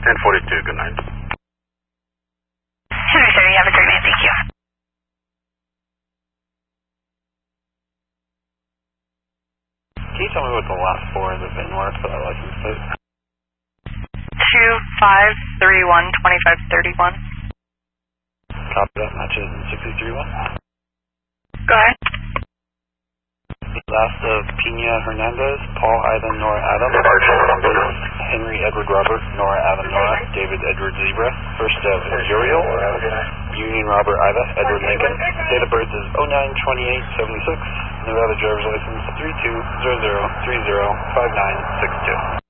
1042, good night. Henry 30, have a great night, thank you. Can you tell me what the last four of the VIN were for that license plate? 2531 2531. Copy that, matches 631. Go ahead. Last of Pina Hernandez, Paul Ivan Nora Adam, Henry Edward Robert Nora Adam Nora, David Edward Zebra. First of Uriel, Union Robert Ida, Edward Lincoln. Date of birth is 09/28/76. Nevada driver's license 3200305962.